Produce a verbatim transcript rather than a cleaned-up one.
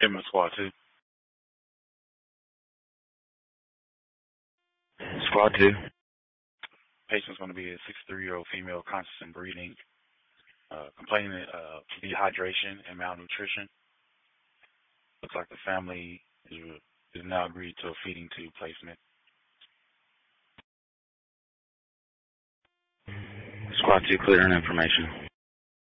Him squad two. Squad two. Patient's going to be a sixty-three-year-old female, conscious and breathing, uh, complaining of dehydration and malnutrition. Looks like the family is, is now agreed to a feeding tube placement. Squad two, clear on information.